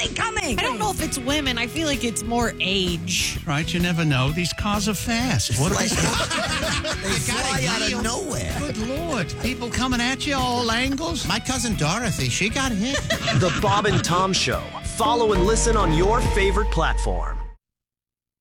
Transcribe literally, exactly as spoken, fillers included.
they coming? I don't know if it's women. I feel like it's more age. Right, you never know. These cars are fast. What are Like, we... they fly out of nowhere. Good Lord. People coming at you all angles. My cousin Dorothy, she got hit. The Bob and Tom Show. Follow and listen on your favorite platform.